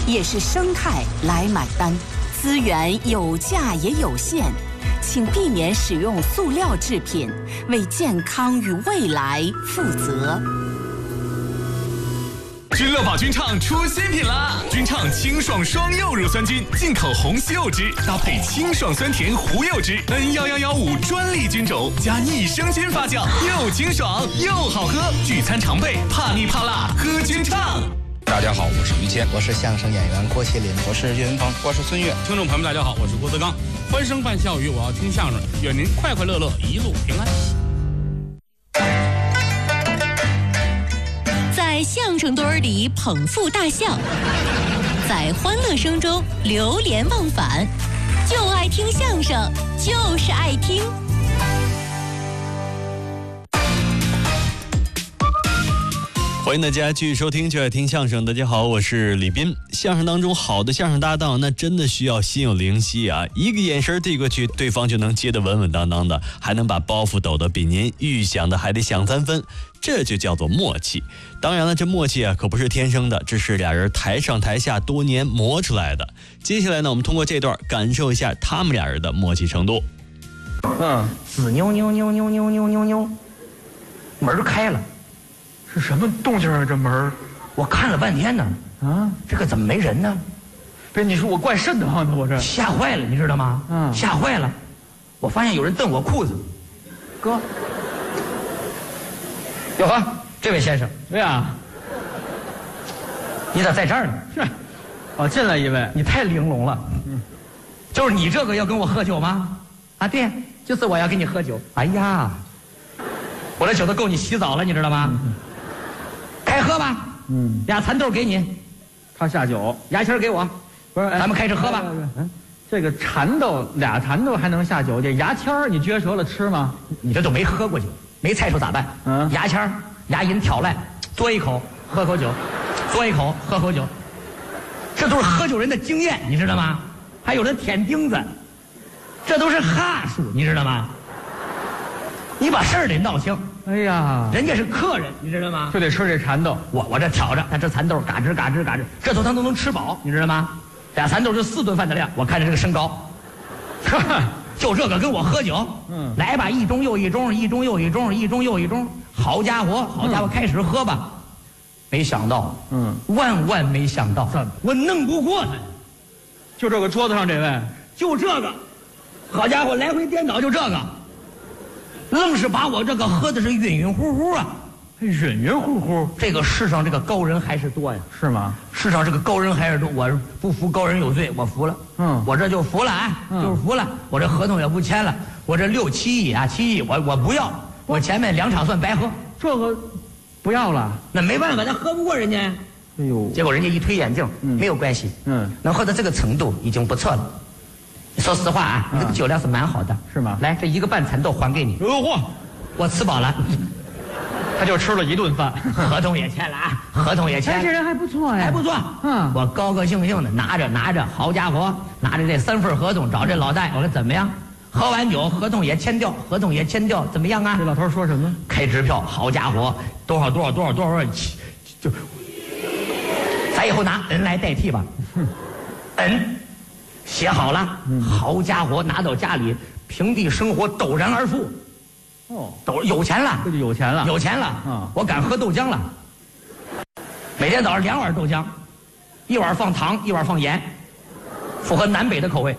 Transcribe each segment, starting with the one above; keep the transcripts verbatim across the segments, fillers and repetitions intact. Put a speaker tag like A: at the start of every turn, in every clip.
A: 也是生态来买单。资源有价也有限，请避免使用塑料制品，为健康与未来负责。
B: 君乐宝君畅出新品啦！君畅清爽双柚乳酸菌，进口红西柚汁，搭配清爽酸甜胡柚汁 N 一一一五专利菌种，加益生菌发酵，又清爽又好喝。聚餐常备，怕腻怕辣，喝君畅。
C: 大家好，我是于谦，
D: 我是相声演员郭麒麟，
E: 我是岳云鹏，
C: 我是孙越。
E: 听众朋友们，大家好，我是郭德纲。欢声伴笑语，我要听相声，愿您快快乐乐，一路平安。
F: 在相声堆儿里捧腹大笑，在欢乐声中流连忘返，就爱听相声，就是爱听。
G: 欢迎大家继续收听就爱听相声。大家好，我是李斌。相声当中好的相声搭档，那真的需要心有灵犀啊！一个眼神递过去，对方就能接得稳稳当当的，还能把包袱抖得比您预想的还得响三分，这就叫做默契。当然了，这默契啊可不是天生的，这是俩人台上台下多年磨出来的。接下来呢，我们通过这段感受一下他们俩人的默契程度。
D: 嗯，子妞妞妞妞妞妞妞妞，门开了。
H: 是什么动静啊？这门
D: 我看了半天呢。啊，这个怎么没人呢？
H: 别，你说我怪瘆得慌的，我这
D: 吓坏了，你知道吗？嗯，吓坏了。我发现有人蹬我裤子。哥，哟呵，这位先生，
H: 对啊，
D: 你咋在这儿呢？
H: 是，哦，进来一位，
D: 你太玲珑了。嗯，就是你这个要跟我喝酒吗？啊，对，就是我要跟你喝酒。哎呀，我这酒都够你洗澡了，你知道吗？嗯，开喝吧。嗯，俩蚕豆给你，
H: 他下酒，
D: 牙签给我，
H: 不是，
D: 咱们开始喝吧。
H: 嗯，这个蚕豆俩蚕豆还能下酒，这牙签你撅折了吃吗？
D: 你这都没喝过酒，没菜出咋办？嗯，牙签牙龈挑烂，嘬一口喝口酒，嘬一口喝口酒，这都是喝酒人的经验，你知道吗？还有人舔钉子，这都是哈数，你知道吗？你把事儿得闹清。
H: 哎呀，
D: 人家是客人，你知道吗？
H: 就得吃这蚕豆。
D: 我我这挑着，他吃蚕豆，嘎吱嘎吱嘎吱，这头他都能吃饱，你知道吗？俩蚕豆就四顿饭的量，我看着这个身高，就这个跟我喝酒，嗯，来吧，一盅又一盅，一盅又一盅，一盅又一盅，好家伙，好家伙，嗯，开始喝吧。没想到，嗯，万万没想到，我弄不过他。
H: 就这个桌子上这位，
D: 就这个，好家伙，来回颠倒，就这个。愣是把我这个喝的是晕晕乎乎啊，
H: 晕晕乎乎。
D: 这个世上这个高人还是多呀，
H: 是吗？
D: 世上这个高人还是多，我不服高人有罪，我服了。嗯，我这就服了啊，嗯，就是服了。我这合同也不签了，我这六七亿啊，七亿，我我不要，我前面两场算白喝。
H: 这个不要了，
D: 那没办法，他喝不过人家。哎呦，结果人家一推眼镜，嗯，没有关系，嗯，能喝到这个程度已经不错了。说实话啊，你这个酒量是蛮好的，
H: 是吗？
D: 来，这一个半蚕豆还给你。
H: 哟嚯，
D: 我吃饱了。
H: 他就吃了一顿饭，
D: 合同也签了啊，合同也签了。
H: 这人还不错呀，
D: 还不错。嗯，我高高兴兴的拿着拿着，好家伙，拿着这三份合同找这老大，我说怎么样？喝完酒，合同也签掉，合同也签掉，怎么样啊？
H: 这老头说什么？
D: 开支票，好家伙，多少多少多少多少，就，咱以后拿 N 来代替吧。N。写好了，嗯，好家伙，拿到家里，平地生活，陡然而富。哦，陡有钱了，
H: 这就有钱了，
D: 有钱了。啊，嗯，我敢喝豆浆了。每天早上两碗豆浆，一碗放糖，一碗放盐，符合南北的口味。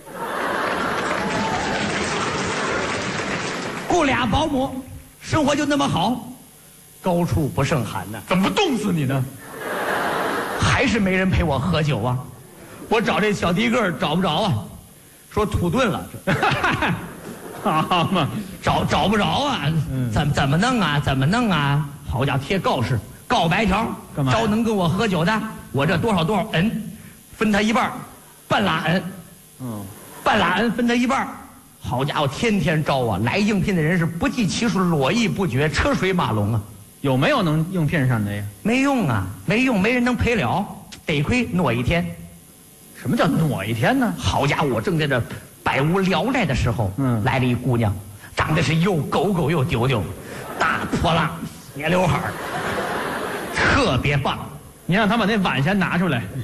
D: 雇俩保姆，生活就那么好，高处不胜寒呢。
H: 怎么不冻死你呢？
D: 还是没人陪我喝酒啊。我找这小迪个找不着啊，说土遁了，
H: 好嘛，
D: 找找不着啊，嗯，怎怎么弄啊？怎么弄啊？好家伙，贴告示，告白条，干嘛？招能跟我喝酒的，我这多少多少 N， 分他一半，半拉 N， 嗯，半拉 N 分他一半，好家伙，天天招啊！来应聘的人是不计其数，络绎不绝，车水马龙啊。
H: 有没有能应聘上的呀？
D: 没用啊，没用，没人能陪了，得亏挪一天。
H: 什么叫挪一天呢？
D: 好家伙，我正在这百无聊赖的时候，嗯，来了一姑娘，长得是又狗狗又丢丢，大波浪斜刘海，特别棒。
H: 你让他把那碗先拿出来。